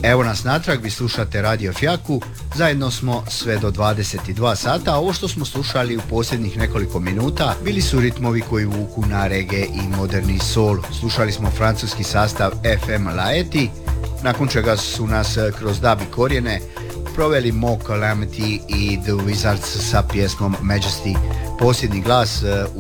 Evo nas natrag, vi slušate Radio Fjaku, zajedno smo sve do 22 sata, a ovo što smo slušali u posljednjih nekoliko minuta bili su ritmovi koji vuku na reggae i moderni soul. Slušali smo francuski sastav FM Laeti, nakon čega su nas kroz dub i korijene proveli Mo Calamity i The Wizards sa pjesmom Majesty. Posljednji glas